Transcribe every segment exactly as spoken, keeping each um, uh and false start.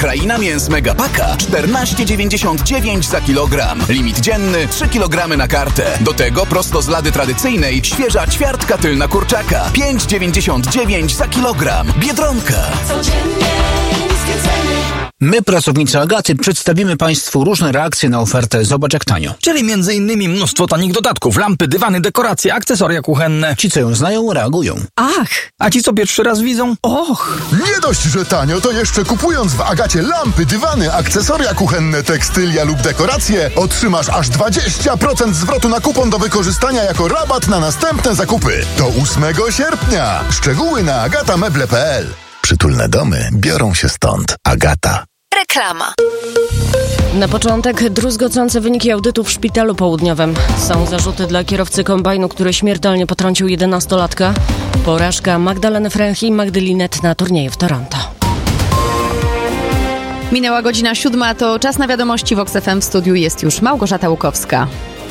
Kraina Mięs Megapaka czternaście dziewięćdziesiąt dziewięć za kilogram. Limit dzienny trzy kilogramy na kartę. Do tego prosto z lady tradycyjnej świeża ćwiartka tylna kurczaka pięć dziewięćdziesiąt dziewięć za kilogram. Biedronka. Codziennie niskie ceny. My, pracownicy Agaty, przedstawimy Państwu różne reakcje na ofertę Zobacz jak tanio. Czyli między innymi mnóstwo tanich dodatków, lampy, dywany, dekoracje, akcesoria kuchenne. Ci, co ją znają, reagują. Ach, a ci, co pierwszy raz widzą? Och! Nie dość, że tanio, to jeszcze kupując w Agacie lampy, dywany, akcesoria kuchenne, tekstylia lub dekoracje, otrzymasz aż dwadzieścia procent zwrotu na kupon do wykorzystania jako rabat na następne zakupy. Do ósmego sierpnia. Szczegóły na agatameble kropka p l. Przytulne domy biorą się stąd. Agata. Reklama. Na początek druzgocące wyniki audytu w szpitalu południowym. Są zarzuty dla kierowcy kombajnu, który śmiertelnie potrącił jedenastolatka. Porażka Magdaleny Fręch i Magdy Linet na turnieju w Toronto. Minęła godzina siódma, to czas na wiadomości. Vox F M. W studiu jest już Małgorzata Łukowska.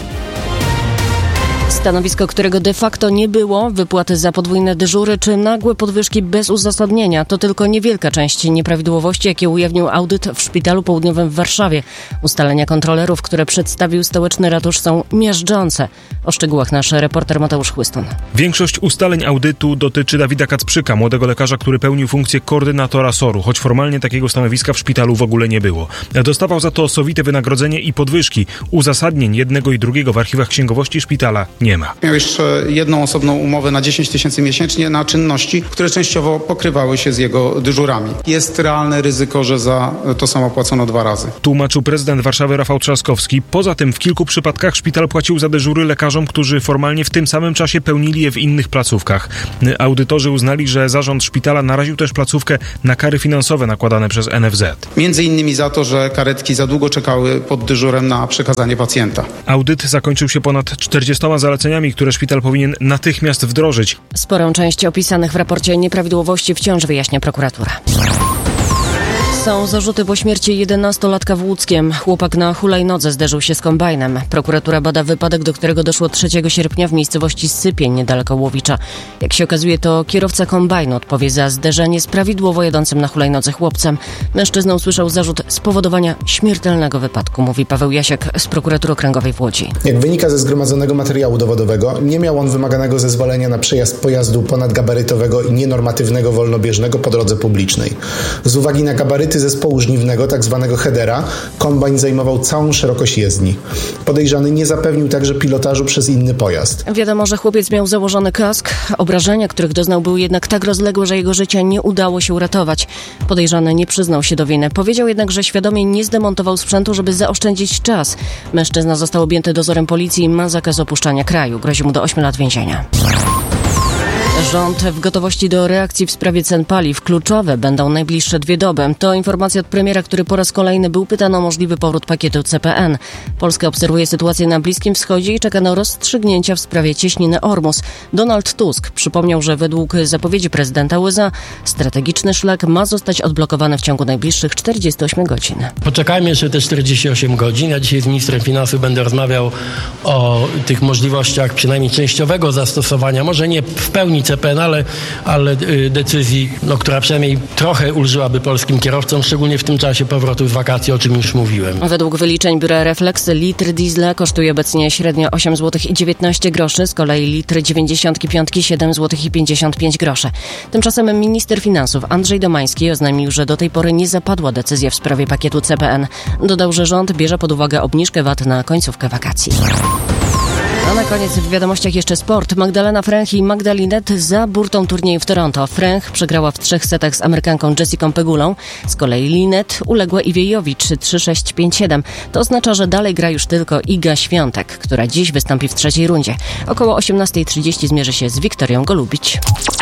Stanowisko, którego de facto nie było, wypłaty za podwójne dyżury czy nagłe podwyżki bez uzasadnienia, to tylko niewielka część nieprawidłowości, jakie ujawnił audyt w Szpitalu Południowym w Warszawie. Ustalenia kontrolerów, które przedstawił stołeczny ratusz, są miażdżące. O szczegółach nasz reporter Mateusz Chłystun. Większość ustaleń audytu dotyczy Dawida Kacprzyka, młodego lekarza, który pełnił funkcję koordynatora S O R-u, choć formalnie takiego stanowiska w szpitalu w ogóle nie było. Dostawał za to sowite wynagrodzenie i podwyżki. Uzasadnień jednego i drugiego w archiwach księgowości szpitala nie ma. Miał jeszcze jedną osobną umowę na dziesięć tysięcy miesięcznie na czynności, które częściowo pokrywały się z jego dyżurami. Jest realne ryzyko, że za to samo płacono dwa razy. Tłumaczył prezydent Warszawy Rafał Trzaskowski. Poza tym w kilku przypadkach szpital płacił za dyżury lekarzom, którzy formalnie w tym samym czasie pełnili je w innych placówkach. Audytorzy uznali, że zarząd szpitala naraził też placówkę na kary finansowe nakładane przez N F Z. Między innymi za to, że karetki za długo czekały pod dyżurem na przekazanie pacjenta. Audyt zakończył się ponad czterdziestoma zaleceniami, które szpital powinien natychmiast wdrożyć. Sporą część opisanych w raporcie nieprawidłowości wciąż wyjaśnia prokuratura. Są zarzuty po śmierci jedenastolatka w Łódzkiem. Chłopak na hulajnodze zderzył się z kombajnem. Prokuratura bada wypadek, do którego doszło trzeciego sierpnia w miejscowości Sypień, niedaleko Łowicza. Jak się okazuje, to kierowca kombajnu odpowie za zderzenie z prawidłowo jadącym na hulajnodze chłopcem. Mężczyzna usłyszał zarzut spowodowania śmiertelnego wypadku, mówi Paweł Jasiak z Prokuratury Okręgowej w Łodzi. Jak wynika ze zgromadzonego materiału dowodowego, nie miał on wymaganego zezwolenia na przejazd pojazdu ponadgabarytowego i nienormatywnego wolnobieżnego po drodze publicznej. Z uwagi na gabaryty zespołu żniwnego, tak zwanego headera, kombajn zajmował całą szerokość jezdni. Podejrzany nie zapewnił także pilotażu przez inny pojazd. Wiadomo, że chłopiec miał założony kask. Obrażenia, których doznał, były jednak tak rozległe, że jego życia nie udało się uratować. Podejrzany nie przyznał się do winy. Powiedział jednak, że świadomie nie zdemontował sprzętu, żeby zaoszczędzić czas. Mężczyzna został objęty dozorem policji i ma zakaz opuszczania kraju. Grozi mu do ośmiu lat więzienia. Rząd w gotowości do reakcji w sprawie cen paliw. Kluczowe będą najbliższe dwie doby. To informacja od premiera, który po raz kolejny był pytany o możliwy powrót pakietu C P N. Polska obserwuje sytuację na Bliskim Wschodzie i czeka na rozstrzygnięcia w sprawie cieśniny Ormus. Donald Tusk przypomniał, że według zapowiedzi prezydenta U S A strategiczny szlak ma zostać odblokowany w ciągu najbliższych czterdziestu ośmiu godzin. Poczekajmy jeszcze te czterdzieści osiem godzin. Ja dzisiaj z ministrem finansów będę rozmawiał o tych możliwościach przynajmniej częściowego zastosowania. Może nie w pełni C P N, ale, ale decyzji, no, która przynajmniej trochę ulżyłaby polskim kierowcom, szczególnie w tym czasie powrotu z wakacji, o czym już mówiłem. Według wyliczeń Biura Reflex litr diesla kosztuje obecnie średnio osiem złotych i dziewiętnaście groszy, z kolei litr dziewięćdziesiątki piątki siedem złotych i pięćdziesiąt pięć groszy. Tymczasem minister finansów Andrzej Domański oznajmił, że do tej pory nie zapadła decyzja w sprawie pakietu C P N. Dodał, że rząd bierze pod uwagę obniżkę V A T na końcówkę wakacji. A na koniec w wiadomościach jeszcze sport. Magdalena Fręch i Magda Linet za burtą turnieju w Toronto. Fręch przegrała w trzech setach z Amerykanką Jessiką Pegulą. Z kolei Linet uległa Iwiejowi trzy sześć pięć siedem. To oznacza, że dalej gra już tylko Iga Świątek, która dziś wystąpi w trzeciej rundzie. Około osiemnasta trzydzieści zmierzy się z Wiktorią Golubić.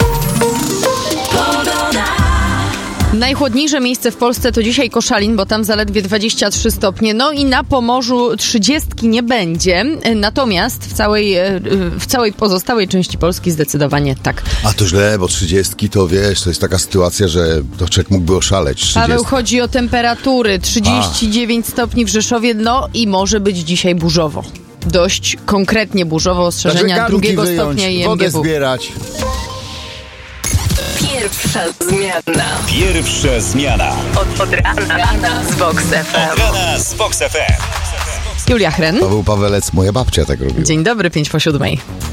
Najchłodniejsze miejsce w Polsce to dzisiaj Koszalin, bo tam zaledwie dwadzieścia trzy stopnie. No i na Pomorzu trzydziestki nie będzie. Natomiast w całej, w całej pozostałej części Polski zdecydowanie tak. A to źle, bo trzydziestki to wiesz, to jest taka sytuacja, że to człowiek mógłby oszaleć. trzydzieści. Paweł, chodzi o temperatury. trzydzieści dziewięć A. stopni w Rzeszowie, no i może być dzisiaj burzowo. Dość konkretnie burzowo, ostrzeżenia drugiego wyjąć, stopnia i wodę M G W. zbierać. Pierwsza zmiana. Pierwsza zmiana. Od, od rana, rana z Vox F M. Od rana z Vox F M. Julia Hren. Paweł Pawelec, moja babcia tak robiła. Dzień dobry, pięć po siódmej.